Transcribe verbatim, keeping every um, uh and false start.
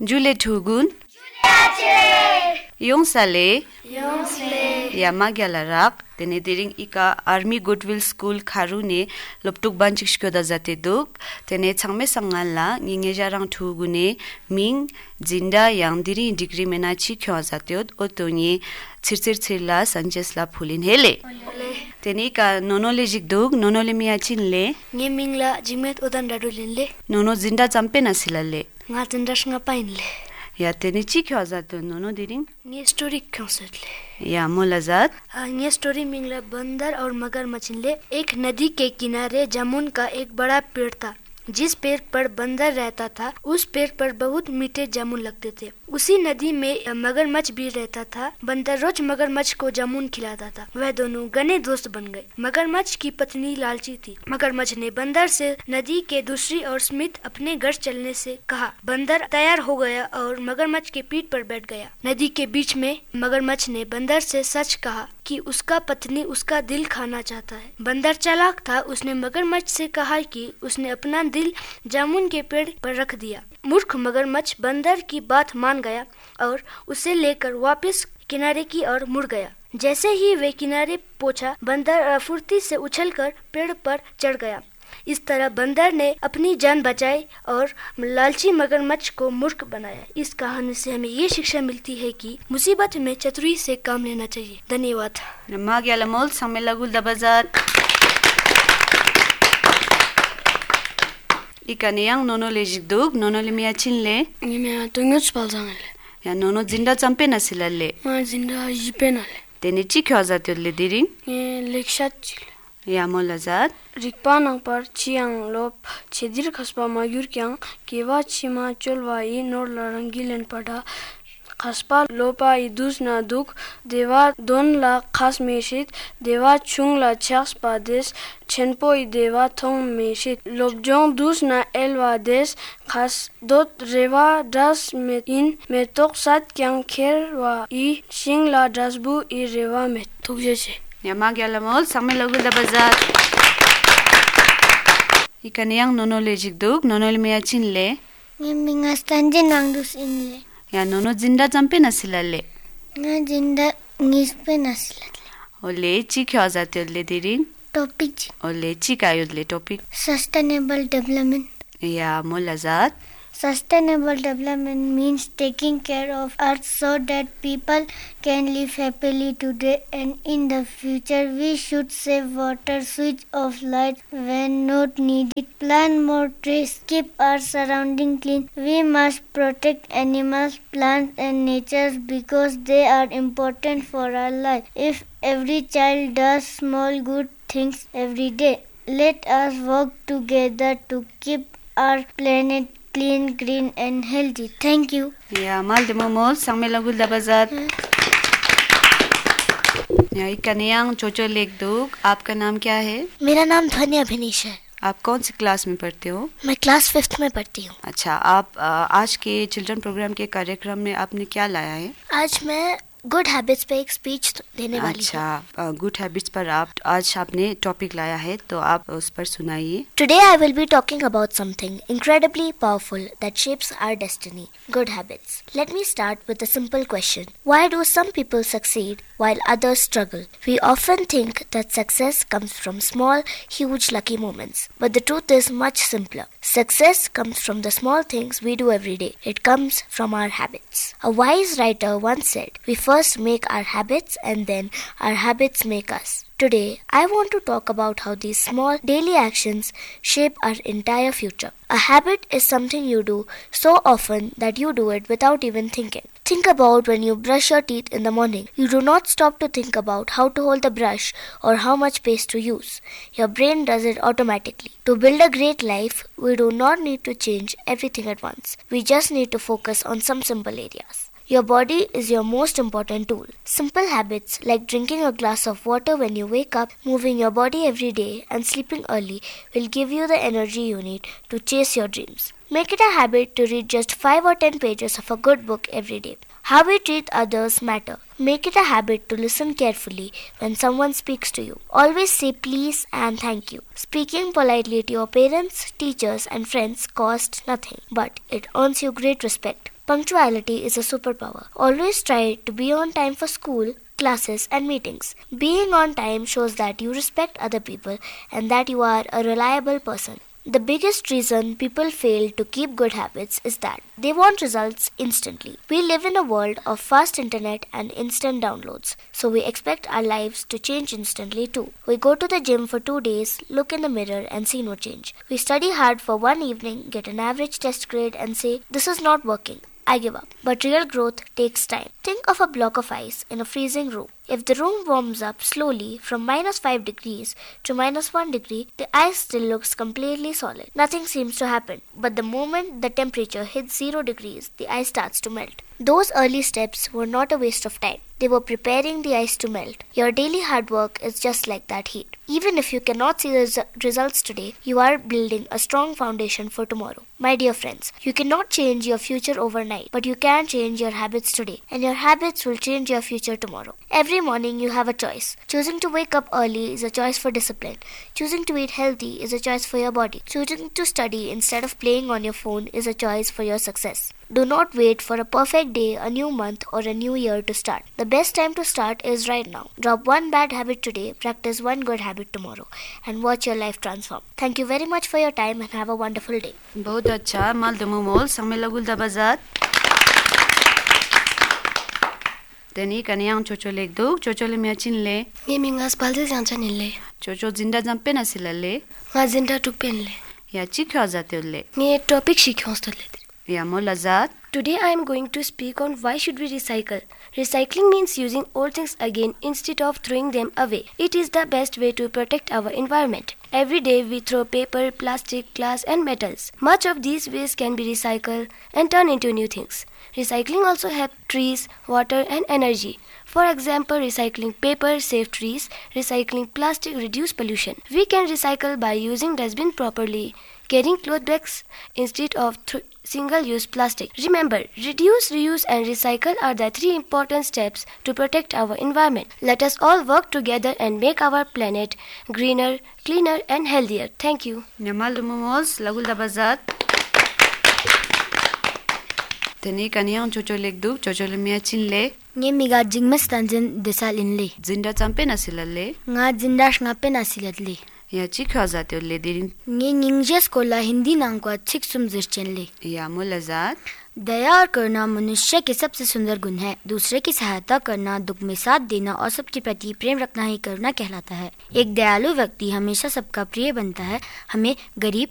Jule Tugun. Yung Sale. Yung Sale. Yama Gyalarak. Tenediring ika Army Goodwill School Karune Loptuk Banchik Shkoda Zate Duk. Tene Changme Sangala Ningejarang Tugune Ming Zinda Yangdiri Degree Menachi Kyo Zateod Otoni Tsirtsir Tsirla Sanchesla Pulin Hele. Tene ika Nonolejik Duk Nonole Miachin Le. Nge Mingla Jimet Odan Dadulin Le. Nono Zinda Zampe Nasila Le. Nga Zindash Nga Pain Le. Ya tene chi kyo zato nono diring? Nge story concept ले या मोलाजात ये story मिंगला बंदर और मगरमच्छ ले एक नदी के किनारे जामुन का एक बड़ा पेड़ था। जिस पेड़ पर बंदर रहता था उस पेड़ पर बहुत मीठे जामुन लगते थे। उसी नदी में मगरमच्छ भी रहता था। बंदर रोज मगरमच्छ को जामुन खिलाता था। वह दोनों घने दोस्त बन गए। मगरमच्छ की पत्नी लालची थी। मगरमच्छ ने बंदर से नदी के दूसरी ओर स्मिथ अपने घर चलने से कहा। बंदर तैयार हो गया और मगरमच्छ के पीठ पर बैठ गया। नदी के बीच में मगरमच्छ ने बंदर से सच कहा कि उसका पत्नी उसका दिल खाना चाहता है। बंदर चालाक था। उसने मगरमच्छ से कहा कि उसने अपना दिल जामुन के पेड़ पर रख दिया। मूर्ख मगरमच्छ बंदर की बात मान गया और उसे लेकर वापस किनारे की ओर मुड़ गया। जैसे ही वे किनारे पहुंचा, बंदर फुर्ती से उछलकर पेड़ पर चढ़ गया। इस तरह बंदर ने अपनी जान बचाई और लालची मगरमच्छ को मूर्ख बनाया। इस कहानी से हमें ये शिक्षा मिलती है कि मुसीबत में चतुराई से काम लेना चाहिए। धन्यवाद। माग्यालमोल समेलागुल दबाजार इकानियांग नोनो लेजिदुग नोनो लेमियाचिन ले निमे तंगच पालजांगले या नोनो जिंदा चंपे नसिला ले मा जिंदा जिपेनाले तेने ची ख्याजात ले दिरिंग ए लेक्शात या मोलाजात रिक्पा नंग पर चियांग लोप छेदिर खसपा मायुर क्यांग केवा छिमा चोलवा ई नोर लरंगिलन पड़ा खसपा लोपा इदुस ना दुख देवा दोन ला खास मेशित देवा छुंग ला छास पादेश छेनपो ई देवा थोंग मेशित लोबजोंग दुस ना एलवा देश खास दोत रेवा दस में इन में तोक सात क्यांग खेर वा ई शिंग ला दसबु ई रेवा में थुक जेसे या माग्यालमोल समेलागुल दबाजार इकानियांग नोनो लेजिदुग नोनो लेमियाचिन ले मिंगा stanjin nangdus inle या नोनो जिंदा चंपे नसिला ले ना जिंदा ngispe nasila ओले ची ख्याजात ले दिरिंग topic ओले ची कायुद ले टॉपिक sustainable development या मोलाजात Sustainable development means taking care of earth so that people can live happily today and in the future. We should save water, switch off lights when not needed, plant more trees, keep our surroundings clean. We must protect animals, plants and nature because they are important for our life. If every child does small good things every day, let us work together to keep our planet clean, green and healthy. Thank you. या माल देमोमोल समेलागुल दबाजार या इकानियांग Cho Cho लेखदुग आपका नाम क्या है? मेरा नाम ध्वनि अभिनीश है। आप कौन सी क्लास में पढ़ते हो? मैं क्लास फिफ्थ में पढ़ती हूँ। अच्छा, आप आज के चिल्ड्रन प्रोग्राम के कार्यक्रम में आपने क्या लाया है? आज मैं गुड हैबिट्स पे एक स्पीच देने वाली हूँ। अच्छा, गुड हैबिट्स पर आप आज आपने टॉपिक लाया है तो आप उस पर सुनाइए। Today I will be talking about something incredibly powerful that shapes our destiny, good habits. Let me start with a simple question. Why do some people succeed while others struggle? We often think that success comes from small, huge lucky moments. But the truth is much simpler. Success comes from the small things we do every day. It comes from our habits. A wise writer once said, we first make our habits and then our habits make us. Today, I want to talk about how these small daily actions shape our entire future. A habit is something you do so often that you do it without even thinking. Think about when you brush your teeth in the morning. You do not stop to think about how to hold the brush or how much paste to use. Your brain does it automatically. To build a great life, we do not need to change everything at once. We just need to focus on some simple areas. Your body is your most important tool. Simple habits like drinking a glass of water when you wake up, moving your body every day, and sleeping early will give you the energy you need to chase your dreams. Make it a habit to read just five or ten pages of a good book every day. How we treat others matter. Make it a habit to listen carefully when someone speaks to you. Always say please and thank you. Speaking politely to your parents, teachers, and friends costs nothing, but it earns you great respect. Punctuality is a superpower. Always try to be on time for school, classes and meetings. Being on time shows that you respect other people and that you are a reliable person. The biggest reason people fail to keep good habits is that they want results instantly. We live in a world of fast internet and instant downloads, so we expect our lives to change instantly too. We go to the gym for two days, look in the mirror and see no change. We study hard for one evening, get an average test grade and say, "This is not working. I give up." But real growth takes time. Think of a block of ice in a freezing room. If the room warms up slowly from minus five degrees to minus one degree, the ice still looks completely solid. Nothing seems to happen. But the moment the temperature hits zero degrees, the ice starts to melt. Those early steps were not a waste of time. They were preparing the ice to melt. Your daily hard work is just like that heat. Even if you cannot see the res- results today, you are building a strong foundation for tomorrow. My dear friends, you cannot change your future overnight, but you can change your habits today, and your habits will change your future tomorrow. Every morning you have a choice. Choosing to wake up early is a choice for discipline. Choosing to eat healthy is a choice for your body. Choosing to study instead of playing on your phone is a choice for your success. Do not wait for a perfect day, a new month, or a new year to start. The best time to start is right now. Drop one bad habit today, practice one good habit tomorrow, and watch your life transform. Thank you very much for your time and have a wonderful day. बहुत अच्छा माल दमुमोल संगमे लगुल दबाजात Deni kaniyang chocho lekdo chocho le miachin le nge mingas balde jancha nille chocho zinda jampe na silale nga zinda tukpen le ya chikhya jate le nge topic shikhyon stole ya molazat. Today I am going to speak on why should we recycle. Recycling means using old things again instead of throwing them away. It is the best way to protect our environment. Every day we throw paper, plastic, glass and metals. Much of these waste can be recycled and turned into new things. Recycling also helps trees, water and energy. For example, recycling paper saves trees, recycling plastic reduces pollution. We can recycle by using dustbin properly, carrying cloth bags instead of th- single-use plastic. Remember, reduce, reuse and recycle are the three important steps to protect our environment. Let us all work together and make our planet greener, cleaner and healthier. Thank you. Nyamal dumumos lagul dabazat. Teni kaniyang chocho lekdo chocho le miachin le nge miga jingmas tanjin desalin le zinda champe na silale nga jindash ngape na silatle ya chikhya jate le dirin nge ningjes Cola Hindi नाम को अच्छी सुमजिर चले या molazat. दया करना मनुष्य के सबसे सुंदर गुण है. दूसरे की सहायता करना, दुख में साथ देना और सबके प्रति प्रेम रखना ही करुणा कहलाता है. एक दयालु व्यक्ति हमेशा सबका प्रिय बनता है. हमें गरीब